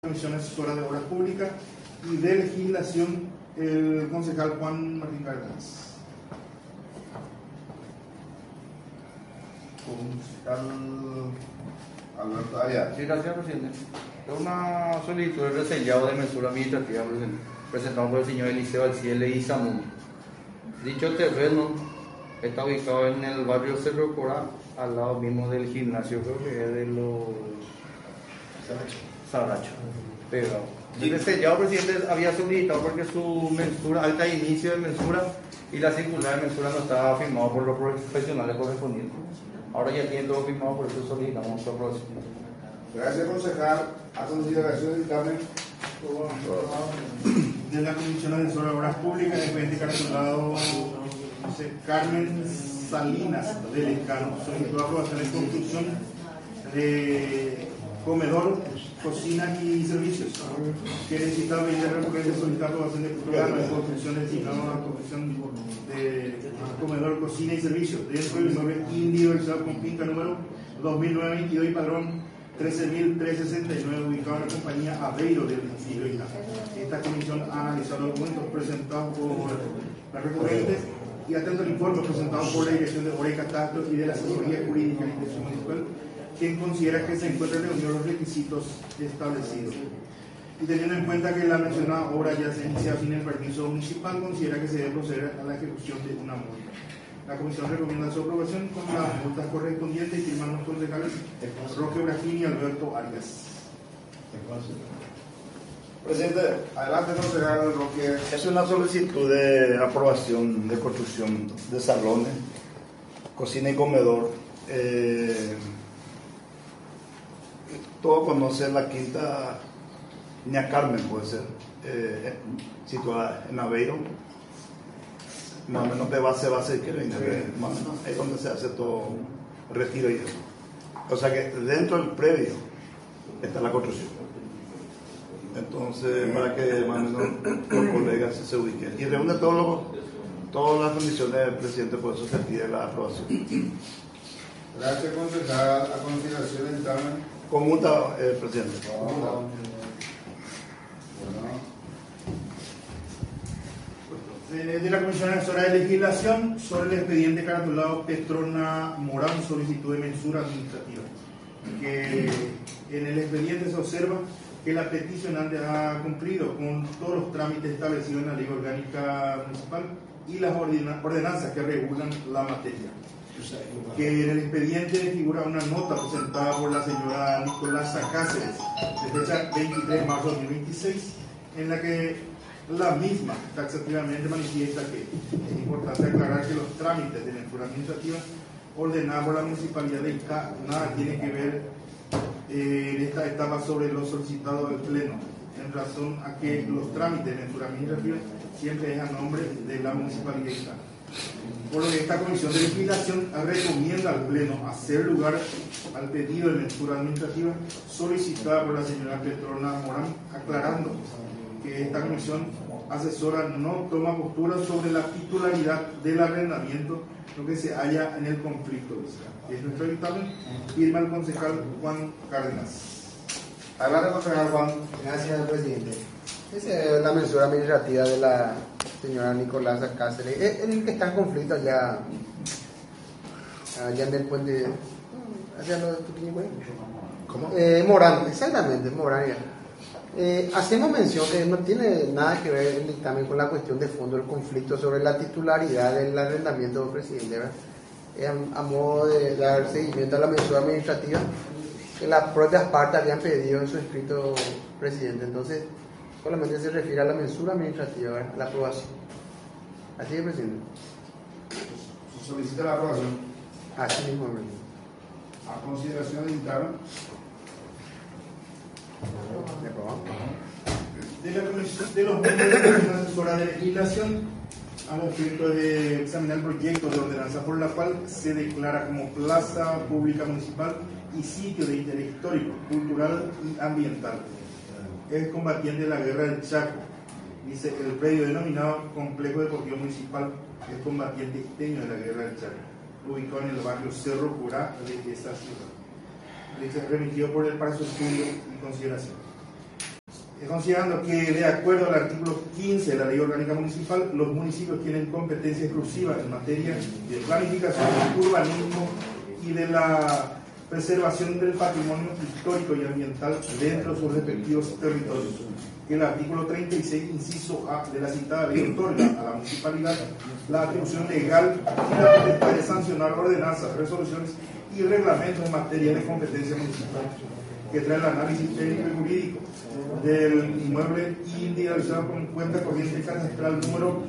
Comisión Asesora de Obras Públicas y de Legislación, el concejal Juan Martín Cárdenas. Concejal Alberto Arias. Sí, gracias, presidente. Es una solicitud de resellado de mensura administrativa presentado por el señor Eliseo Alciele y Samún. Dicho terreno está ubicado en el barrio Cerro Corá, al lado mismo del gimnasio, creo que es de los Saracho. Pero el sellado, presidente, había solicitado porque su mensura, acta de inicio de mensura y la circular de mensura no estaba firmado por los profesionales correspondientes. Ahora ya tiene todo firmado, por eso solicitamos su aprobación. Gracias, concejal. A consideración del dictamen. De la Comisión Asesora de Obras Públicas, expediente cartulado Carmen Salinas del Escano, solicitó aprobación de construcción de comedor, cocina y servicios. Que necesita venir a recurrir solicitar aprobación de programa de construcción destinado a la construcción de comedor, cocina y servicios dentro del inmueble individualizado con finca número 2009-22 y padrón 13.369, ubicado en la compañía Aveiro del municipio de Ita. Esta comisión ha analizado los documentos presentados por la recurrente y atento al informe presentado por la Dirección de Obra y Catastro y de la Asesoría Jurídica de la Institución Municipal, quien considera que se encuentran reunidos los requisitos establecidos. Y teniendo en cuenta que la mencionada obra ya se inicia sin el permiso municipal, considera que se debe proceder a la ejecución de una multa. La comisión recomienda su aprobación con las multas correspondientes y firman los concejales Roque Brajín y Alberto Arias. Presidente, adelante, concejal Roque. Es una solicitud de aprobación de construcción de salones, cocina y comedor. Todos conocen la quinta Ña Carmen, puede ser, situada en Aveiro, más o menos de base que viene, más o menos, es donde se hace todo retiro y eso. O sea que dentro del predio está la construcción. Entonces, para que más o menos los colegas se ubiquen. Y reúne todas las condiciones del presidente, por eso se pide la aprobación. Gracias, concejal. A consideración del dictamen. Con multa, presidente. De la Comisión Asesora de Legislación sobre el expediente cartulado Petrona Morán, solicitud de mensura administrativa. Que en el expediente se observa que la peticionante ha cumplido con todos los trámites establecidos en la Ley Orgánica Municipal y las ordenanzas que regulan la materia. Que en el expediente figura una nota presentada por la señora Nicolasa Cáceres de fecha 23 de marzo de 2026, en la que la misma taxativamente manifiesta que es importante aclarar que los trámites de mensura administrativa ordenados por la Municipalidad de Ica nada tiene que ver en esta etapa sobre lo solicitado al Pleno, en razón a que los trámites de mensura administrativa siempre es a nombre de la Municipalidad de Ica. Por lo que esta Comisión de Legislación recomienda al Pleno hacer lugar al pedido de mensura administrativa solicitada por la señora Petrona Morán, aclarando que esta Comisión Asesora no toma postura sobre la titularidad del arrendamiento, lo que se halla en el conflicto. Es nuestro dictamen. Firma el concejal Juan Cárdenas. Adelante, concejal Juan. Gracias, presidente. Esa es la mensura administrativa de la señora Nicolasa Cáceres, en el que está en conflicto allá en el puente, allá en ¿Cómo? Morán, exactamente, Morán ya. Hacemos mención que no tiene nada que ver el dictamen con la cuestión de fondo, el conflicto sobre la titularidad del arrendamiento del presidente, ¿verdad? A modo de dar seguimiento a la mensura administrativa que las propias partes habían pedido en su escrito, presidente. Entonces, solamente se refiere a la mensura administrativa, ¿verdad? La aprobación. Así es, presidente. Se solicita la aprobación. Así mismo, presidente. A consideración del dictamen. ¿Le aprobamos? De los miembros de la Comisión Asesora de Legislación, a objeto de examinar el proyecto de ordenanza por la cual se declara como plaza pública municipal y sitio de interés histórico, cultural y ambiental. Es combatiente de la Guerra del Chaco. Dice, el predio denominado Complejo Deportivo Municipal es combatiente isteño de la Guerra del Chaco, ubicado en el barrio Cerro Corá de esa ciudad. Dice, remitido por él para su estudio y consideración. Considerando que de acuerdo al artículo 15 de la Ley Orgánica Municipal, los municipios tienen competencia exclusiva en materia de planificación, urbanismo y de la preservación del patrimonio histórico y ambiental dentro de sus respectivos territorios. Que el artículo 36, inciso A de la citada ley otorga a la municipalidad la atribución legal y la potestad de sancionar ordenanzas, resoluciones y reglamentos en materia de competencia municipal, que trae el análisis técnico y jurídico del inmueble individualizado con cuenta corriente catastral número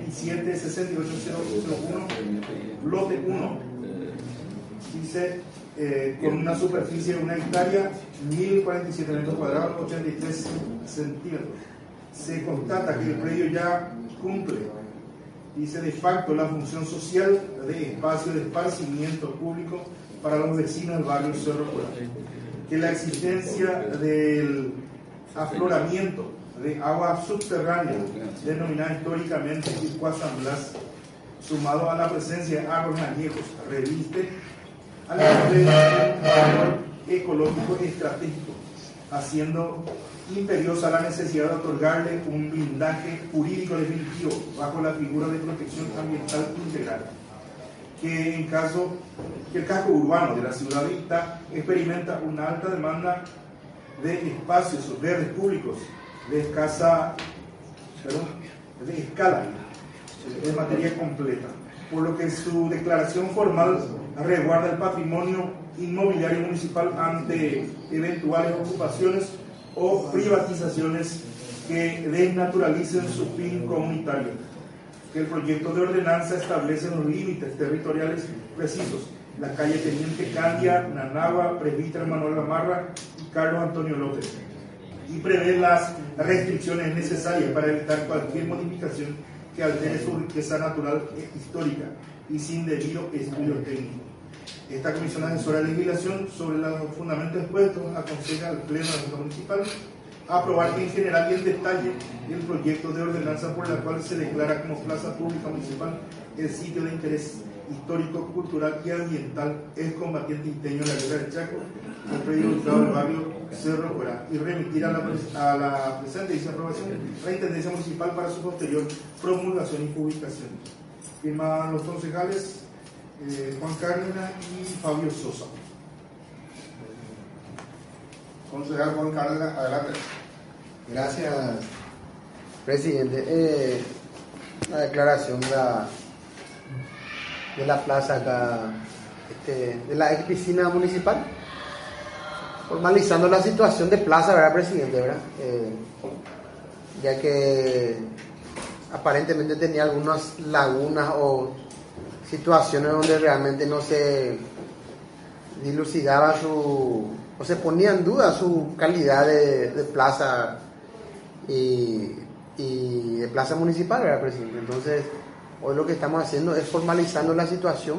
2768001, lote 1. Dice, con una superficie de 1 hectárea, 1047 metros cuadrados, 83 centímetros. Se constata que el predio ya cumple, dice, de facto la función social de espacio de esparcimiento público para los vecinos del barrio Cerro Corá. Que la existencia del afloramiento de agua subterránea, denominada históricamente Quilpuá San Blas, sumado a la presencia de árboles añejos, reviste al valor ecológico estratégico, haciendo imperiosa la necesidad de otorgarle un blindaje jurídico definitivo bajo la figura de protección ambiental integral. Que en caso que el casco urbano de la ciudad de Itá experimenta una alta demanda de espacios verdes públicos de escala de materia completa, por lo que su declaración formal resguarda el patrimonio inmobiliario municipal ante eventuales ocupaciones o privatizaciones que desnaturalicen su fin comunitario. Que el proyecto de ordenanza establece los límites territoriales precisos: la calle Teniente Candia, Nanagua, Presbítero Manuel Gamarra y Carlos Antonio López, y prevé las restricciones necesarias para evitar cualquier modificación que altere su riqueza natural e histórica y sin debido estudio técnico. Esta Comisión Asesora de Legislación, sobre los fundamentos expuestos, aconseja al Pleno de la Junta Municipal aprobar en general y en detalle el proyecto de ordenanza por la cual se declara como plaza pública municipal el sitio de interés histórico, cultural y ambiental excombatiente Iteño de la Guerra del Chaco, el predio ubicado en el barrio Cerro Corá, y remitir a la presente desaprobación a la Intendencia Municipal para su posterior promulgación y publicación. Firman los concejales Juan Cárdenas y Fabio Sosa. Concejal Juan Cárdenas, adelante. Gracias, presidente. La declaración de la plaza acá, de la ex piscina municipal, formalizando la situación de plaza, ¿verdad, presidente? ¿Verdad? Ya que aparentemente tenía algunas lagunas o situaciones donde realmente no se dilucidaba o se ponía en duda su calidad de plaza y de plaza municipal, ¿verdad, presidente? Entonces, hoy lo que estamos haciendo es formalizando la situación.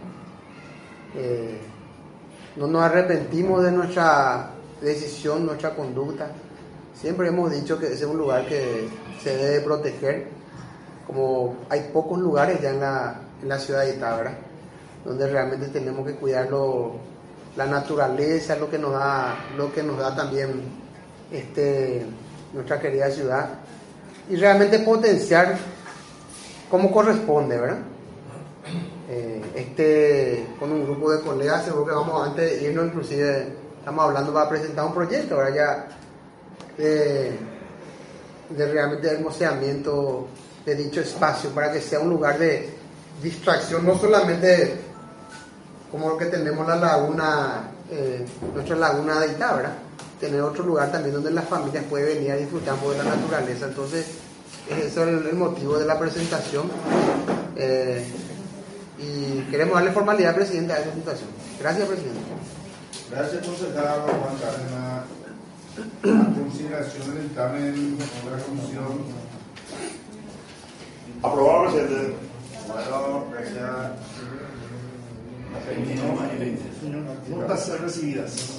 No nos arrepentimos de nuestra decisión, nuestra conducta. Siempre hemos dicho que ese es un lugar que se debe proteger, como hay pocos lugares ya en la ciudad de Itá, ¿verdad?, donde realmente tenemos que cuidar la naturaleza, lo que nos da también nuestra querida ciudad, y realmente potenciar como corresponde, ¿verdad? Con un grupo de colegas, seguro que vamos, antes de irnos, inclusive estamos hablando para presentar un proyecto, ¿verdad?, ya de realmente de hermoseamiento de dicho espacio, para que sea un lugar de distracción, no solamente como lo que tenemos la laguna, nuestra laguna de Itá, ¿verdad?, tener otro lugar también donde las familias pueden venir a disfrutar un poco de la naturaleza. Entonces, ese es el motivo de la presentación, y queremos darle formalidad, presidente, a esa situación. Gracias, presidente. Gracias, concejal Juan Cárdenas. A consideración del dictamen de la comisión. Aprobado, presidente. Bueno, gracias. Notas recibidas.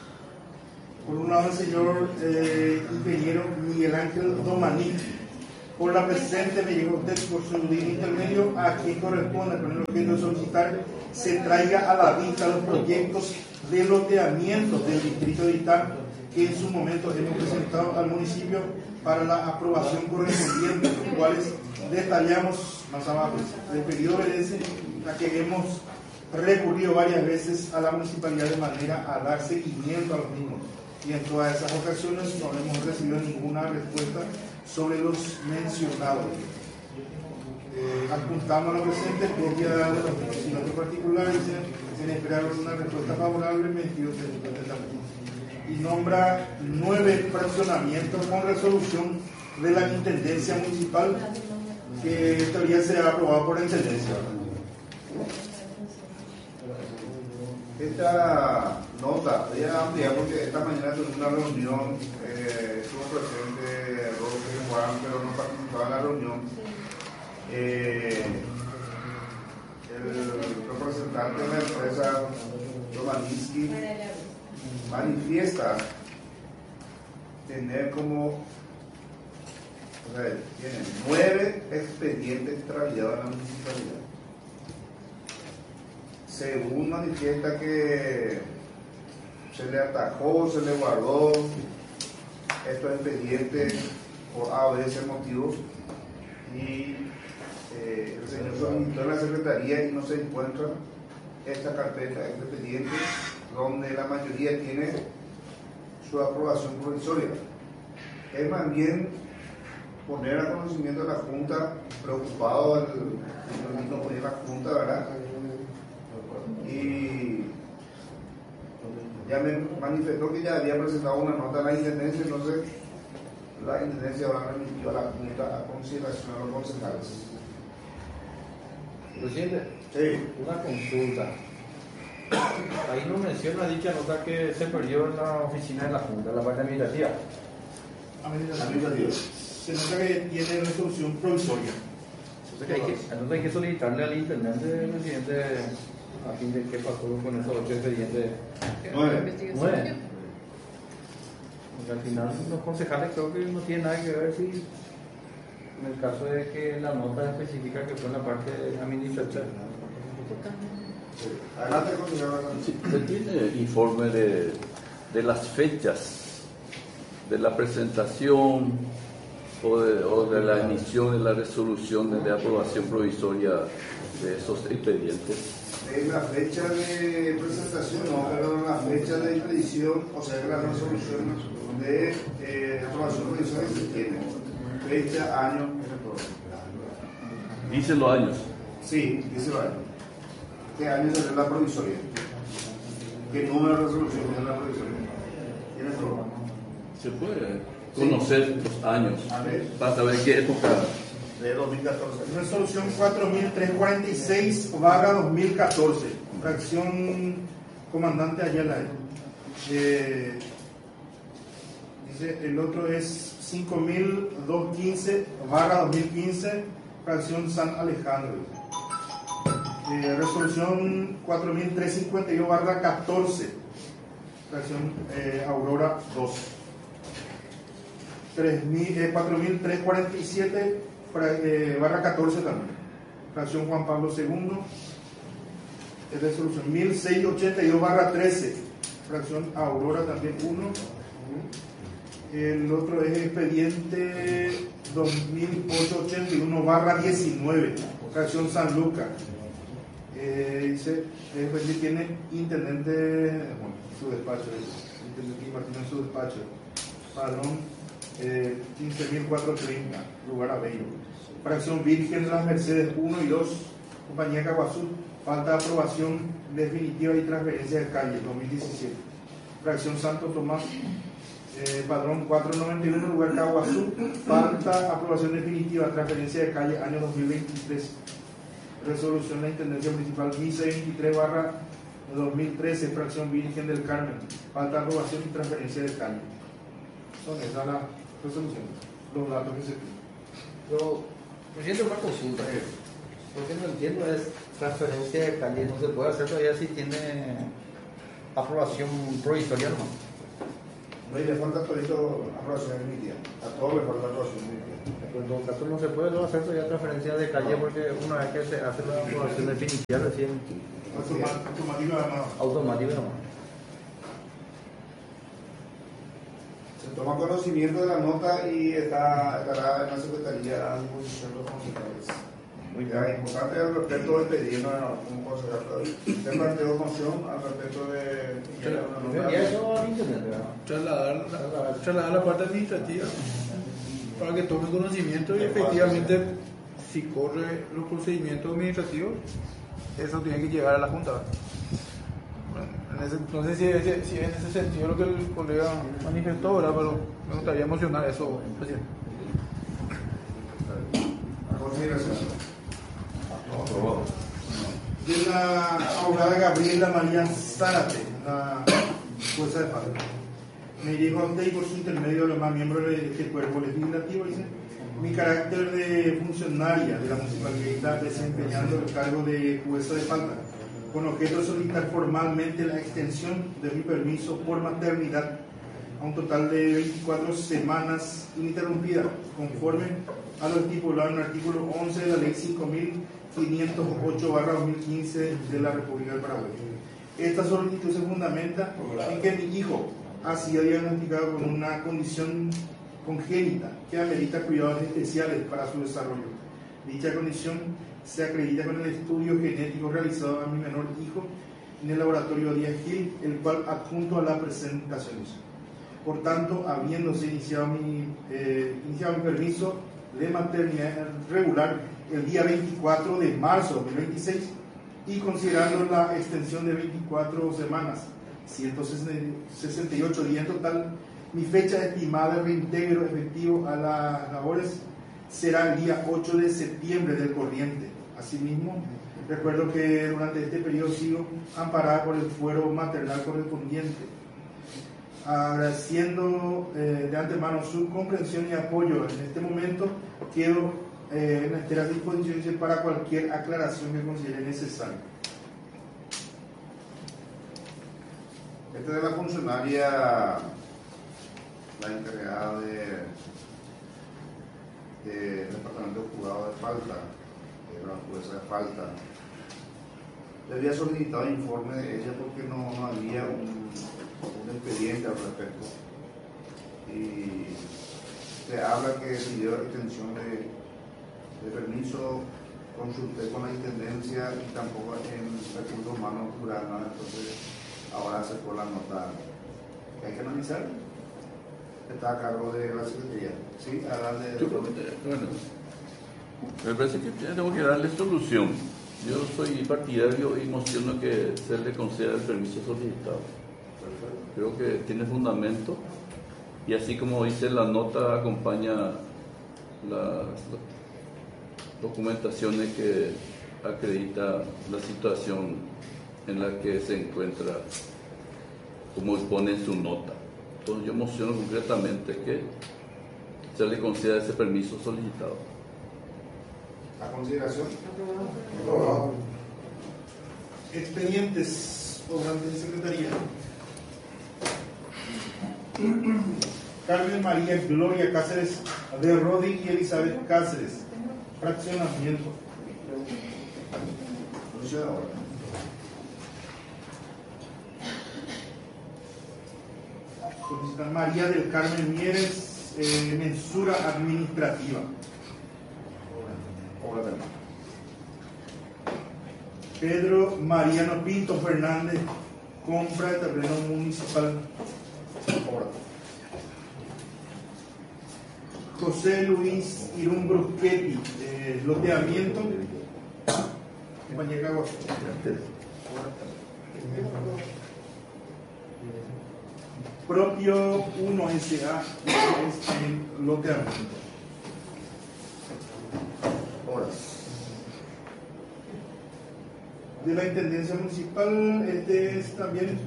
Por un lado, el señor ingeniero Miguel Ángel Domanic Por la presente me llega usted por su línea intermedio a quien corresponde con el objeto de solicitar se traiga a la vista los proyectos de loteamiento del distrito de Itá que en su momento hemos presentado al municipio para la aprobación correspondiente, los cuales detallamos más abajo. El periodo obedece a que hemos recurrido varias veces a la municipalidad de manera a dar seguimiento a los mismos, y en todas esas ocasiones no hemos recibido ninguna respuesta sobre los mencionados. Adjuntamos a lo presente copia de los procedimientos particulares en esperar una respuesta favorable 22 y nombra 9 fraccionamientos con resolución de la Intendencia Municipal que en teoría será aprobado por la Intendencia. Esta nota, voy a ampliar porque esta mañana tuvimos una reunión, estuvo presente Roque y Juan, pero no participaba en la reunión. El representante de la empresa Romaninsky manifiesta tener como, o sea, tiene 9 expedientes extraviados en la municipalidad. Según manifiesta que se le atajó, se le guardó estos expedientes por A o B motivos, y el señor solicitó en la secretaría y no se encuentra esta carpeta, este expediente, donde la mayoría tiene su aprobación provisoria. Es más bien poner a conocimiento de la Junta, preocupado el mismo de la Junta, ¿verdad? Y ya me manifestó que ya había presentado una nota a la Intendencia, entonces la Intendencia va a remitir a la Junta a consideración a los concejales. Presidente, Sí. una consulta. Ahí no menciona dicha nota que se perdió en la oficina de la Junta, la parte administrativa. Administrativo. Se nota que tiene resolución provisoria. Entonces hay que solicitarle al intendente, presidente, a fin de qué pasó con esos 8 expedientes. 9. 9. Al final los concejales creo que no tienen nada que ver si en el caso de que la nota especifica que fue en la parte administrativa. Adelante, concejal. ¿Se tiene informe de las fechas de la presentación o de la emisión de la resolución de aprobación provisoria de esos expedientes? En la fecha de presentación, no, pero en la fecha de expedición, o sea, que la resolución de aprobación provisoria se tiene. Fecha, año. Dice los años. Sí, dice el año. ¿Qué año salió la provisoria? ¿Qué número de resolución tiene la provisoria? ¿Tiene forma? Se puede conocer los años A ver. para saber qué época. De 2014. Resolución 4346/2014, fracción comandante Ayala. Dice, el otro es 5215/2015, fracción San Alejandro. Resolución 4352/14, fracción Aurora 2. 4347/14 también, fracción Juan Pablo II. Resolución 1682/13, fracción Aurora también 1. El otro es expediente 2881/19, fracción San Lucas. Dice, el expediente tiene intendente, bueno, su despacho, intendente Martín en su despacho, padrón 15.430, lugar Aveiro. Fracción Virgen de las Mercedes 1 y 2, compañía Caguazú, falta de aprobación definitiva y transferencia de calle 2017. Fracción Santo Tomás, padrón 491, lugar Caguazú, falta aprobación definitiva, transferencia de calle año 2023. Resolución de la Intendencia Municipal 1523/2013, fracción Virgen del Carmen, falta aprobación y transferencia de calle. Son esas las resoluciones, los datos que se piden. Pero, presidente, una consulta. Lo que no entiendo es transferencia de calle. No se puede hacer todavía si tiene aprobación provisoria, ¿no? No, y le falta todito aprobación definitiva. A todos le falta aprobación definitiva. Pero en todo caso no se puede luego hacer ya transferencia de calle porque una vez que se hace la aprobación definitiva recién Automático además. automático nomás. Se toma conocimiento de la nota y estará en la Secretaría a disposición de los concejales. Muy Ya, bien. importante al respecto de pedirnos como concejal. Se planteó moción al respecto de Ya eso al internet, ¿verdad? Trasladar la parte administrativa para que tome conocimiento y efectivamente si corre los procedimientos administrativos eso tiene que llegar a la Junta. Bueno, no sé si es en ese sentido lo que el colega manifestó, ¿verdad? Pero me gustaría mencionar eso, presidente. a consideración. De la abogada Gabriela María Zárate, la jueza de falta. Me dirijo a usted y por su intermedio a los más miembros de este cuerpo legislativo. Dice: mi carácter de funcionaria de la municipalidad desempeñando el cargo de jueza de falta, con objeto de solicitar formalmente la extensión de mi permiso por maternidad a un total de 24 semanas ininterrumpidas, conforme a lo estipulado en el artículo 11 de la Ley 5.508/2015 de la República del Paraguay. Esta solicitud se fundamenta en que mi hijo ha sido diagnosticado con una condición congénita que amerita cuidados especiales para su desarrollo. Dicha condición se acredita con el estudio genético realizado a mi menor hijo en el laboratorio Díaz Gil, el cual adjunto a la presentación. Por tanto, habiéndose iniciado mi permiso de maternidad regular el día 24 de marzo de 2026 y considerando la extensión de 24 semanas, 168 días en total, mi fecha estimada de reintegro efectivo a las labores será el día 8 de septiembre del corriente. Asimismo, recuerdo que durante este periodo sigo amparada por el fuero maternal correspondiente. Agradeciendo de antemano su comprensión y apoyo en este momento, quedo en entera disposición para cualquier aclaración que considere necesaria. Esta es la funcionaria, la encargada del departamento de juzgado de falta, la jueza de falta. Le había solicitado informe de ella porque no había un expediente al respecto. Y se habla que pidió extensión de permiso, consulté con la intendencia y tampoco en recursos humanos natural, ¿no? Entonces ahora se fue la nota que hay que analizar. Está a cargo de la Secretaría. Sí, a darle. Bueno, me parece que tengo que darle solución. Yo soy partidario y mociono que se le conceda el permiso solicitado. Creo que tiene fundamento y así como dice la nota, acompaña las documentaciones que acredita la situación en la que se encuentra, como expone en su nota. Entonces yo mociono concretamente que se le conceda ese permiso solicitado. A consideración. Expedientes obrantes de Secretaría. Carmen María Gloria Cáceres de Rodi y Elizabeth Cáceres. Fraccionamiento. Solicitan María del Carmen Mieres, mensura administrativa. Pedro Mariano Pinto Fernández, compra de terreno municipal. José Luis Irún Bruschetti, loteamiento. Compañera Caguas. Propio 1SA es el loteamiento. De la Intendencia Municipal, este es también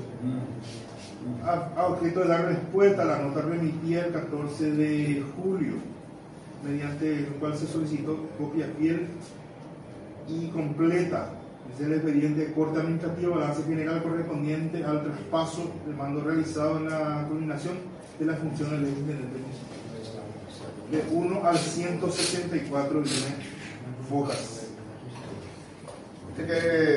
a objeto de dar respuesta a la nota remitida el 14 de julio, mediante el cual se solicitó copia fiel y completa del expediente de corte administrativo, balance general correspondiente al traspaso del mando realizado en la culminación de las funciones del intendente municipal. De 1 al 164 viene votación. Este que